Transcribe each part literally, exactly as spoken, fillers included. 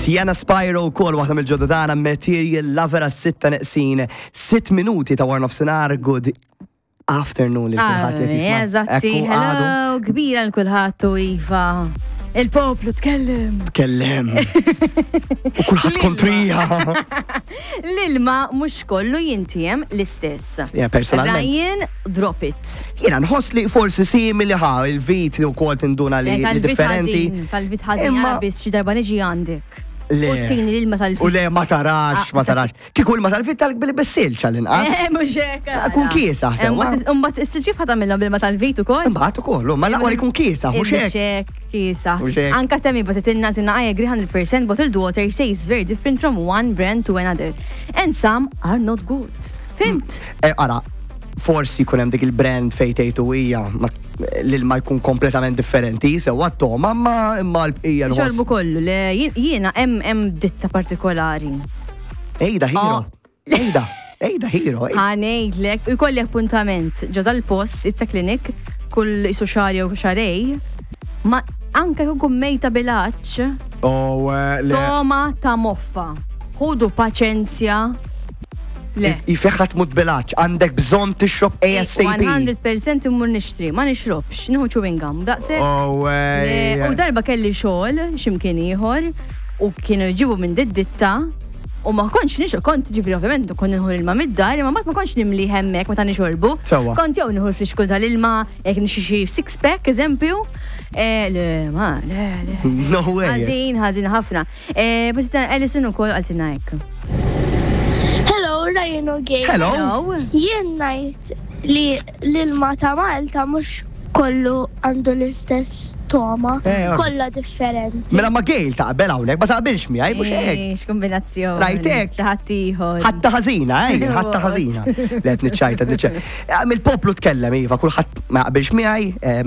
Sienna Spyro kol waħda mill-ġodda tagħna Material Lover sitta neqsin sitt minuti ta' war nofsinhar good afternoon lil kulħadd qed jisma'. Eżatti, hello, kbira l kulħadd u iva. Il-poplu tkellem. Tkellem. U kulħadd kontrija. L-ilma mhux kollu jintiem l-istess. Ja, personalment. Ryan, drop it. Jiena nħoss li forsi simili ħa il-vit ukoll tinduna li differenti. Tal-vit ħażin biss xi darba niġi għandek. Le. Uttini l-ilma tal-fit. U le, ma tarax, ma tarax. Kiku l-ma tal-fit tal-bili bessilċa l-inqas. Eh, mux hekk. Kun kiesa, sewa. Umbat istiġif ħatamillom bil-ma tal-fit u kol? Umbat u kol, ma laqwa li kun kiesa, mux hekk. Mux hekk, kiesa. Anka temmi, but tinna tinna I agree one hundred percent bottled water tastes very different from one brand to another. And some are not good. Fimt? Eh, ara, forsi kun hemm dik il-brand fej tgħidu hija l-ilma jkun kompletament differenti, sewa t-toma, ma imma l-bqija nħoss. Xorbu kollu, jiena hemm hemm ditta partikolari. Ejda, hero. Ejda, ejda, hero. Ħanejdlek, ikolli appuntament ġodda l-post, it's a clinic, kull isu xari u xarej, ma anka kun mejta bilaċ, toma ta' moffa. Ħudu paċenzja. Jifeħħat mut bilaċ, għandek bżon tixrob A S A P. one hundred percent immur nixtri, ma nixrobx, nħu chewing gum, daqse. U darba kelli xogħol x'imkien ieħor u kienu jġibu minn ditta u ma konx nixrob, kont ġifri ovvjament kon nħu l-ilma mid-dar, ma ma konx nimli hemmek meta nixorbu. Kont jew nħu l-friskun tal-ilma, jekk nixi xi six pack eżempju. Le, ma, le, le. No way. Ħażin, ħażin ħafna. But Alison ukoll qaltilna hekk. Hello, Ryan O'Gay. Hello. Jien ngħid li l-ilma ta' Malta mhux kollu għandu l-istess toma, kollha differenti. Mela ma Gail taqbel hawnhekk, ma taqbilx miegħi mhux hekk. X'kombinazzjoni. Rajtek. Xi ħadd ieħor. Ħatta ħażina, ej, ħatta ħażina. Let niċċajta, niċċaj. Mill-poplu tkellem iva, kulħadd ma jaqbilx miegħi.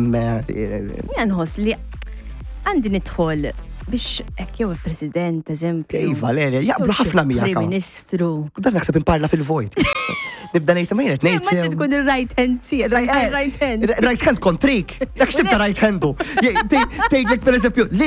Jien nħoss li għandi nidħol biex ek jew il-President, eżempju. Iva, Lerja, jaqblu ħafna miegħek. Prim-Ministru. Dan naħseb imparla fil-vojt. Nibda ngħid ma jrid ngħid sew. Ma tkun ir-right hand si, right hand. Right hand kontrik. Dak x'tibta right handu. Tgħidlek pereżempju